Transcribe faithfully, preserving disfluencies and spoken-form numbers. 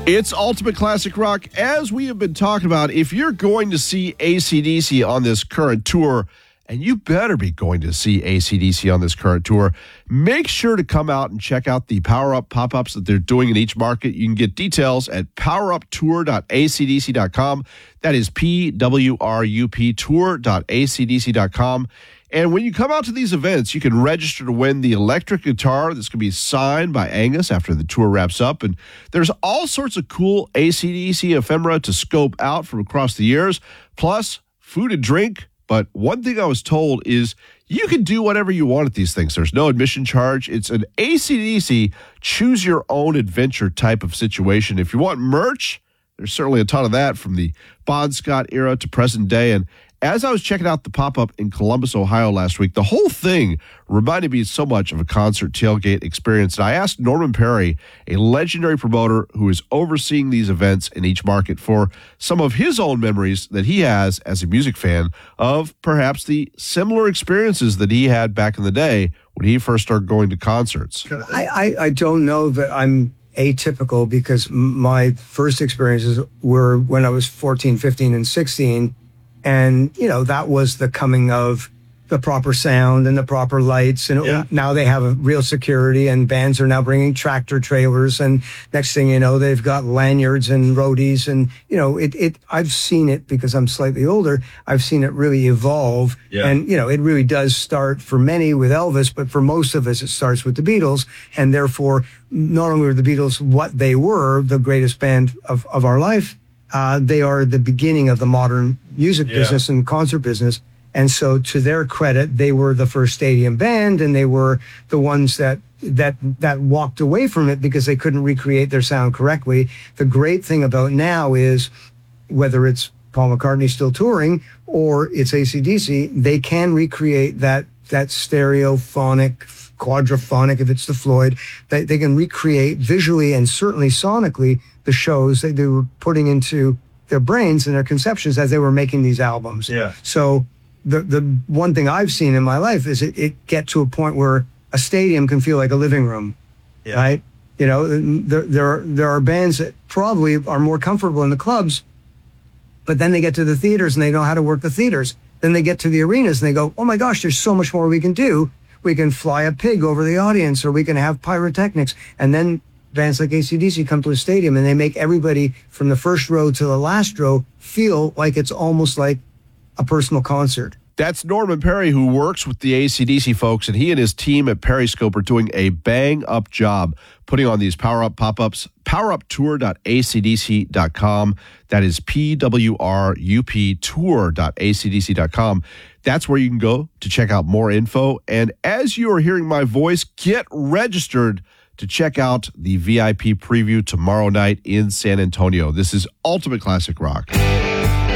It's Ultimate Classic Rock. As we have been talking about, if you're going to see A C D C on this current tour, and you better be going to see A C D C on this current tour, make sure to come out and check out the Power Up pop-ups that they're doing in each market. You can get details at power up tour dot a c d c dot com. That is P W R U P tour dot a c d c dot com. And when you come out to these events, you can register to win the electric guitar that's going to be signed by Angus after the tour wraps up. And there's all sorts of cool A C D C ephemera to scope out from across the years, plus food and drink. But one thing I was told is you can do whatever you want at these things. There's no admission charge. It's an A C D C choose-your-own-adventure type of situation. If you want merch, there's certainly a ton of that from the Bon Scott era to present day. And as I was checking out the pop-up in Columbus, Ohio last week, the whole thing reminded me so much of a concert tailgate experience. And I asked Norman Perry, a legendary promoter who is overseeing these events in each market, for some of his own memories that he has as a music fan of perhaps the similar experiences that he had back in the day when he first started going to concerts. I, I, I don't know that I'm atypical, because my first experiences were when I was fourteen, fifteen, and sixteen. And, you know, that was the coming of the proper sound and the proper lights. And Yeah. now they have a real security, and bands are now bringing tractor trailers. And next thing you know, they've got lanyards and roadies. And, you know, it, it, I've seen it, because I'm slightly older, I've seen it really evolve. Yeah. And, you know, it really does start for many with Elvis, but for most of us, it starts with the Beatles. And therefore, not only were the Beatles what they were, the greatest band of, of our life, Uh, they are the beginning of the modern music Yeah. business and concert business. And so, to their credit, they were the first stadium band, and they were the ones that that that walked away from it because they couldn't recreate their sound correctly. The great thing about now is, whether it's Paul McCartney still touring or it's A C D C, they can recreate that that stereophonic, quadraphonic, if it's the Floyd, they, they can recreate visually and certainly sonically the shows that they were putting into their brains and their conceptions as they were making these albums. Yeah. So the the one thing I've seen in my life is it, it get to a point where a stadium can feel like a living room, Yeah. right? You know, there, there, are, there are bands that probably are more comfortable in the clubs, but then they get to the theaters and they know how to work the theaters. Then they get to the arenas and they go, oh my gosh, there's so much more we can do. We can fly a pig over the audience, or we can have pyrotechnics. And then bands like A C D C come to a stadium and they make everybody from the first row to the last row feel like it's almost like a personal concert. That's Norman Perry, who works with the A C D C folks, and he and his team at Periscope are doing a bang-up job putting on these power-up pop-ups. power up tour dot a c d c dot com. That is P W R U P tour dot a c d c dot com. That's where you can go to check out more info. And as you are hearing my voice, get registered to check out the V I P preview tomorrow night in San Antonio. This is Ultimate Classic Rock.